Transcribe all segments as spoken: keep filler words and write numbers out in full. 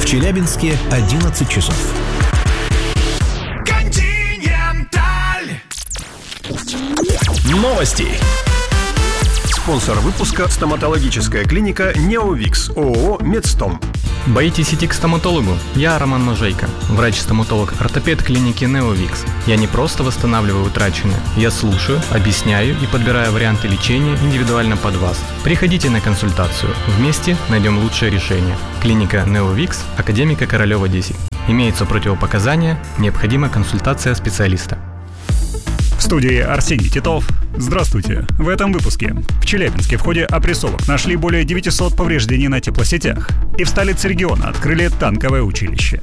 Челябинске одиннадцать часов. Континенталь. Новости. Спонсор выпуска – стоматологическая клиника «Неовикс» ООО «Медстом». Боитесь идти к стоматологу? Я Роман Можейко, врач-стоматолог-ортопед клиники «Неовикс». Я не просто восстанавливаю утраченное, я слушаю, объясняю и подбираю варианты лечения индивидуально под вас. Приходите на консультацию, вместе найдем лучшее решение. Клиника «Неовикс», Академика Королева, десять. Имеются противопоказания, необходима консультация специалиста. В студии Арсений Титов. Здравствуйте. В этом выпуске. В Челябинске в ходе опрессовок нашли более девятисот повреждений на теплосетях. И в столице региона открыли танковое училище.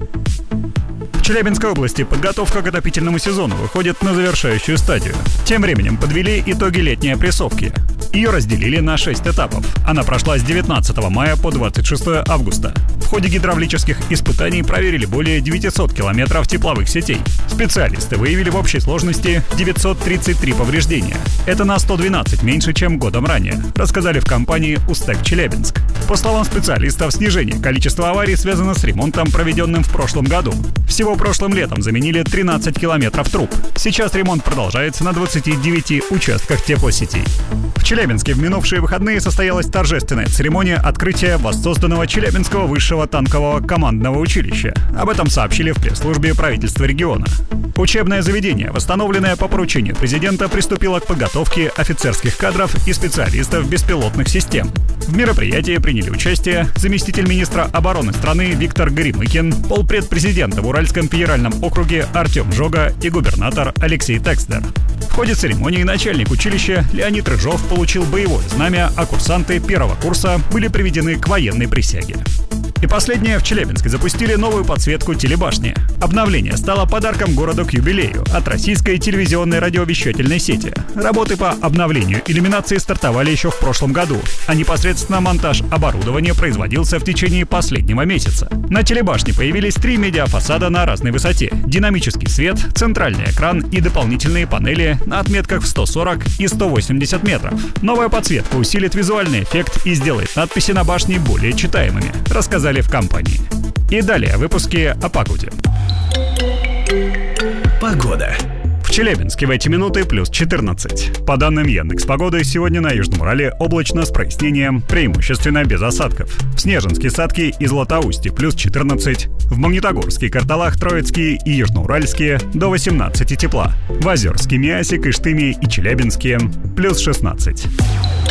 В Челябинской области подготовка к отопительному сезону выходит на завершающую стадию. Тем временем подвели итоги летней опрессовки. Ее разделили на шесть этапов. Она прошла с девятнадцатого мая по двадцать шестое августа. В ходе гидравлических испытаний проверили более девятисот километров тепловых сетей. Специалисты выявили в общей сложности девятьсот тридцать три повреждения. Это на сто двенадцать меньше, чем годом ранее, рассказали в компании «Устек Челябинск». По словам специалистов, снижение количества аварий связано с ремонтом, проведенным в прошлом году. Всего прошлым летом заменили тринадцать километров труб. Сейчас ремонт продолжается на двадцати девяти участках теплосетей. В Челябинске в минувшие выходные состоялась торжественная церемония открытия воссозданного Челябинского высшего танкового командного училища. Об этом сообщили в пресс-службе правительства региона. Учебное заведение, восстановленное по поручению президента, приступило к подготовке офицерских кадров и специалистов беспилотных систем. В мероприятии приняли участие заместитель министра обороны страны Виктор Горемыкин, полпред президента в Уральском федеральном округе Артем Жога и губернатор Алексей Текстер. В ходе церемонии начальник училища Леонид Рыжов получил боевое знамя, а курсанты первого курса были приведены к военной присяге. И последнее, в Челябинске запустили новую подсветку телебашни. Обновление стало подарком городу к юбилею от российской телевизионной радиовещательной сети. Работы по обновлению иллюминации стартовали еще в прошлом году, а непосредственно монтаж оборудования производился в течение последнего месяца. На телебашне появились три медиафасада на разной высоте, динамический свет, центральный экран и дополнительные панели на отметках в сто сорок и сто восемьдесят метров. Новая подсветка усилит визуальный эффект и сделает надписи на башне более читаемыми, рассказали в компании. И далее в выпуске о погоде. Погода. В Челябинске в эти минуты плюс четырнадцать. По данным Яндекс.Погоды, сегодня на Южном Урале облачно с прояснением, преимущественно без осадков. В Снежинске, Садке и Златоусте плюс четырнадцать. В Магнитогорске, Карталах, Троицкие и Южноуральске до восемнадцати тепла. В Озерске, Миасе, Кыштыме и Челябинске плюс шестнадцать.